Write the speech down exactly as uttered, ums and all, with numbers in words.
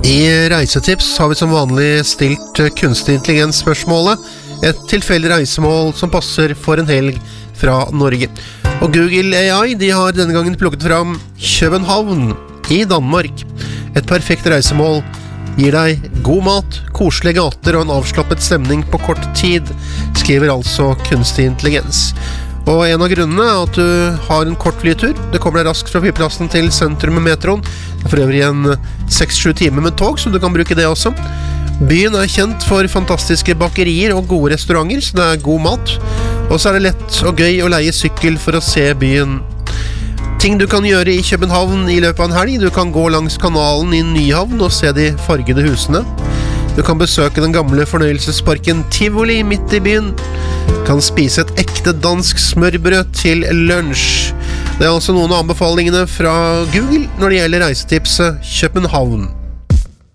I reisetips har vi som vanlig stilt kunstig intelligens spørsmålet, et tilfeldig reisemål som passer for en helg fra Norge. Og Google A I de har denne gangen plukket fram København i Danmark. Et perfekt reisemål gir deg god mat, koselige gater og en avslappet stemning på kort tid, skriver altså kunstig intelligens. Og en av grunnene er at du har en kort flytur. Det kommer deg raskt fra flyplassen til sentrum med metroen. Det er for øvrig en seks sju timer med tog, så du kan bruke det også. Byen er kjent for fantastiske bakerier og gode restauranter, så det er god mat. Og så er det lett og gøy å leie sykkel for å se byen. Ting du kan gjøre i København i løpet av en helg. Du kan gå langs kanalen i Nyhavn og se de fargede husene. Du kan besøke den gamle fornøyelsesparken Tivoli midt i byen. Du kan spise et ekte dansk smørbrød til lunsj. Det er altså noen av anbefalingene fra Google når det gjelder reisetipset København.